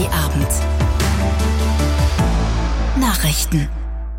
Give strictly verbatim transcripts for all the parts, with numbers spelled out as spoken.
Abend. Nachrichten.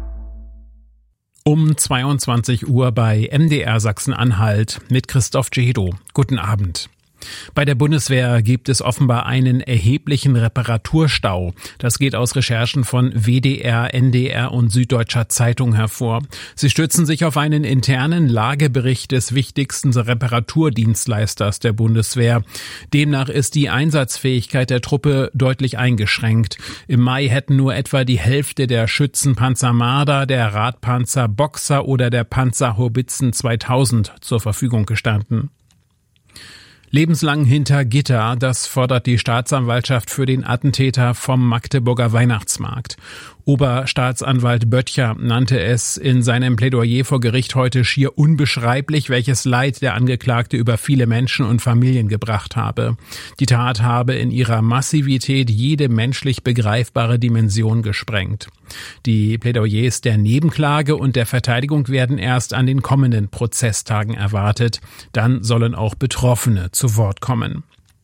Um zweiundzwanzig Uhr bei M D R Sachsen-Anhalt mit Christoph Cedo. Guten Abend. Bei der Bundeswehr gibt es offenbar einen erheblichen Reparaturstau. Das geht aus Recherchen von W D R, N D R und Süddeutscher Zeitung hervor. Sie stützen sich auf einen internen Lagebericht des wichtigsten Reparaturdienstleisters der Bundeswehr. Demnach ist die Einsatzfähigkeit der Truppe deutlich eingeschränkt. Im Mai hätten nur etwa die Hälfte der Schützenpanzer Marder, der Radpanzer Boxer oder der Panzerhaubitzen zweitausend zur Verfügung gestanden. Lebenslang hinter Gitter, das fordert die Staatsanwaltschaft für den Attentäter vom Magdeburger Weihnachtsmarkt. Oberstaatsanwalt Böttcher nannte es in seinem Plädoyer vor Gericht heute schier unbeschreiblich, welches Leid der Angeklagte über viele Menschen und Familien gebracht habe. Die Tat habe in ihrer Massivität jede menschlich begreifbare Dimension gesprengt. Die Plädoyers der Nebenklage und der Verteidigung werden erst an den kommenden Prozesstagen erwartet. Dann sollen auch Betroffene zu Wort kommen.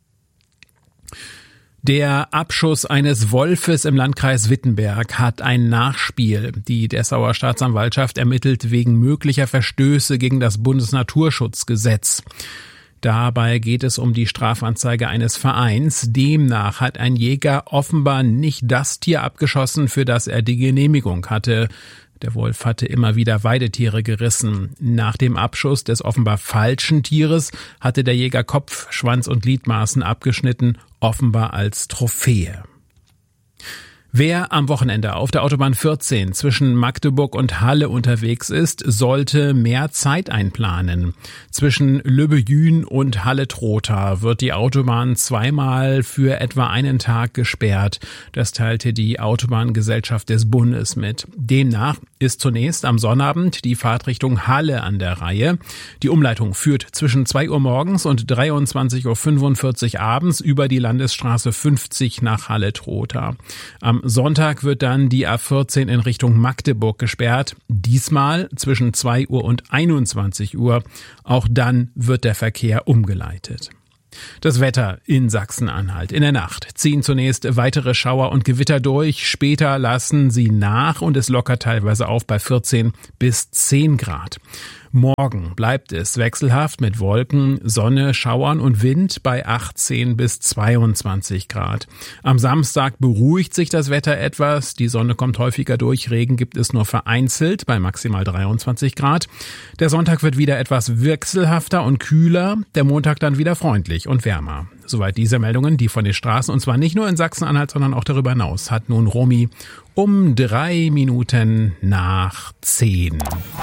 Der Abschuss eines Wolfes im Landkreis Wittenberg hat ein Nachspiel. Die Dessauer Staatsanwaltschaft ermittelt wegen möglicher Verstöße gegen das Bundesnaturschutzgesetz. Dabei geht es um die Strafanzeige eines Vereins. Demnach hat ein Jäger offenbar nicht das Tier abgeschossen, für das er die Genehmigung hatte. Der Wolf hatte immer wieder Weidetiere gerissen. Nach dem Abschuss des offenbar falschen Tieres hatte der Jäger Kopf, Schwanz und Gliedmaßen abgeschnitten, offenbar als Trophäe. Wer am Wochenende auf der Autobahn vierzehn zwischen Magdeburg und Halle unterwegs ist, sollte mehr Zeit einplanen. Zwischen Lübbejün und Halle-Trotha wird die Autobahn zweimal für etwa einen Tag gesperrt. Das teilte die Autobahngesellschaft des Bundes mit. Demnach ist zunächst am Sonnabend die Fahrt Richtung Halle an der Reihe. Die Umleitung führt zwischen zwei Uhr morgens und dreiundzwanzig Uhr fünfundvierzig abends über die Landesstraße fünfzig nach Halle-Trotha. Am Sonntag wird dann die A vierzehn in Richtung Magdeburg gesperrt, diesmal zwischen zwei Uhr und einundzwanzig Uhr. Auch dann wird der Verkehr umgeleitet. Das Wetter in Sachsen-Anhalt. In der Nacht ziehen zunächst weitere Schauer und Gewitter durch, später lassen sie nach und es lockert teilweise auf bei vierzehn bis zehn Grad. Morgen bleibt es wechselhaft mit Wolken, Sonne, Schauern und Wind bei achtzehn bis zweiundzwanzig Grad. Am Samstag beruhigt sich das Wetter etwas, die Sonne kommt häufiger durch, Regen gibt es nur vereinzelt bei maximal dreiundzwanzig Grad. Der Sonntag wird wieder etwas wechselhafter und kühler, der Montag dann wieder freundlich und wärmer. Soweit diese Meldungen, die von den Straßen, und zwar nicht nur in Sachsen-Anhalt, sondern auch darüber hinaus, hat nun Romy um drei Minuten nach zehn.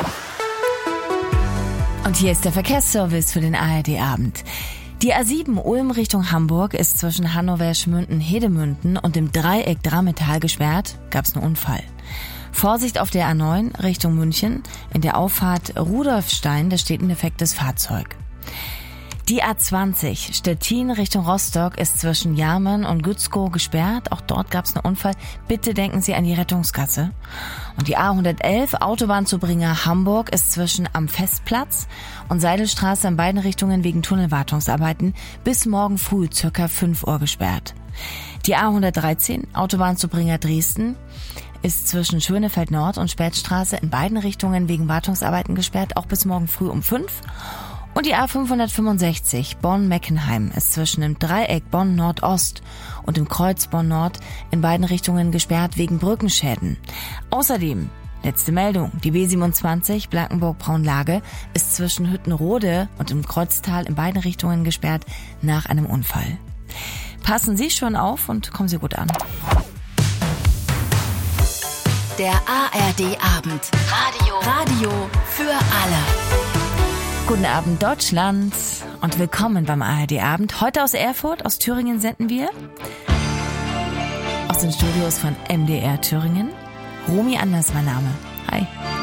Und hier ist der Verkehrsservice für den A R D-Abend. Die A sieben Ulm Richtung Hamburg ist zwischen Hannover-Schmünden-Hedemünden und dem Dreieck Drammetal gesperrt. Gab es einen Unfall. Vorsicht auf der A neun Richtung München. In der Auffahrt Rudolfstein, da steht ein defektes Fahrzeug. Die A zwanzig Stettin Richtung Rostock ist zwischen Jarmen und Gützkow gesperrt. Auch dort gab es einen Unfall. Bitte denken Sie an die Rettungskasse. Und die A hundertelf Autobahnzubringer Hamburg ist zwischen am Festplatz und Seidelstraße in beiden Richtungen wegen Tunnelwartungsarbeiten bis morgen früh circa fünf Uhr gesperrt. Die A hundertdreizehn Autobahnzubringer Dresden ist zwischen Schönefeld Nord und Spätstraße in beiden Richtungen wegen Wartungsarbeiten gesperrt, auch bis morgen früh um fünf. Und die A fünfhundertfünfundsechzig Bonn-Meckenheim ist zwischen dem Dreieck Bonn-Nordost und dem Kreuz Bonn-Nord in beiden Richtungen gesperrt wegen Brückenschäden. Außerdem, letzte Meldung, die B siebenundzwanzig Blankenburg-Braunlage ist zwischen Hüttenrode und dem Kreuztal in beiden Richtungen gesperrt nach einem Unfall. Passen Sie schon auf und kommen Sie gut an. Der A R D-Abend. Radio. Radio für alle. Guten Abend Deutschland und willkommen beim A R D-Abend. Heute aus Erfurt, aus Thüringen senden wir. Aus den Studios von M D R Thüringen. Romy Anders mein Name. Hi.